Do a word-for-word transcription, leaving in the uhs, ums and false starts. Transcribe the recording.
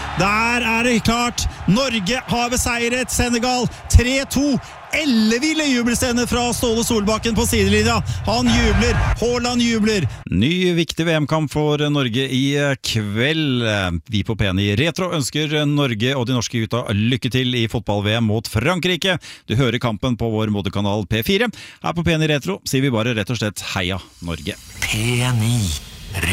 Der er det klart. Norge har beseiret Senegal tre to. Elleville jubelscener fra Ståle Solbakken på sidelinja. Han jubler, Haaland jubler. Ny viktig V M-kamp for Norge i kveld. Vi på P N i Retro ønsker Norge og de norske gutta lykke til i fotball-V M mot Frankrike. Du hører kampen på vår moderkanal P fire. Her på P N i Retro sier vi bare rett og slett heia Norge. P N I